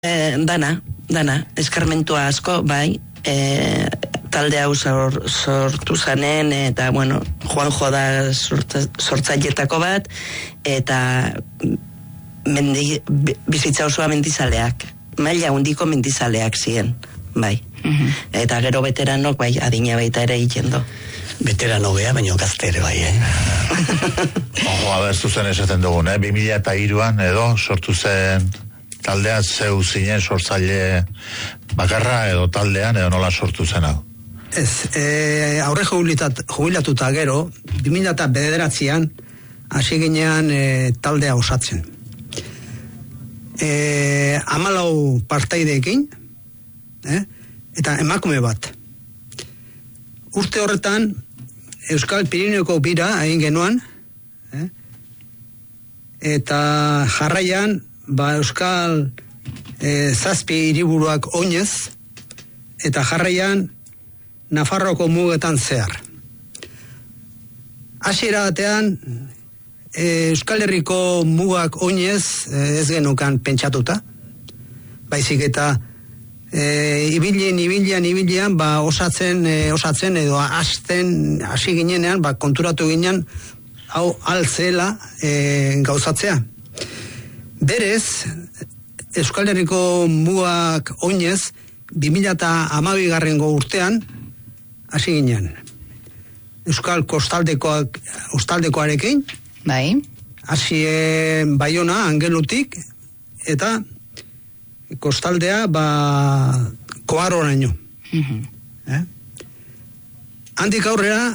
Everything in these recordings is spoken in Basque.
Dana, eskarmentua asko, bai, talde hau sortu zanen, eta, bueno, Juanjo da sortzailetako bat, eta bizitza osoa mendizaleak, maila hundiko mendizaleak ziren, bai. Eta gero veteranok, bai, adina baita ere egiten do. Veterano gea, baina gazte ere bai, ez zuzen esaten dugun, 2003an edo sortu zen taldea, zeu zinen sortzaile bakarra edo taldean edo nola sortu zen hau? Ez, aurre jubilatuta gero, 2009an hasi ginean taldea osatzen. 14 partaideekin, eta emakume bat. Urte horretan, Euskal Pirineoko bira egin genuan, eta jarraian, Euskal zazpi hiriburuak oinez, eta jarraian Nafarroko mugetan zehar. Hasiera batean, Euskal Herriko mugak oinez ez genukan pentsatuta, baizik eta ibilian osatzen edo hasi ginenean, konturatu ginean hau altzela gauzatzea. Berez, Euskal Herriko mugak oinez 2012 urtean hasi ginean. Euskal kostaldekoarekin, bai. Hasi Baiona, Angelutik, eta kostaldea Koaroraino. Handik aurrera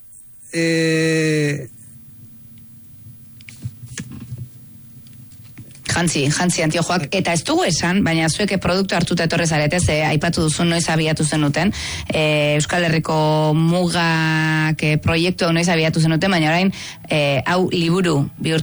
Jantzi Antiojoak, eta ez dugu esan, baina zuek produktu hartuta etorre zarete, aipatu duzun noiz abiatu zenuten, Euskal Herriko mugak proiektu noiz abiatu zenuten, baina orain hau liburu bihurtu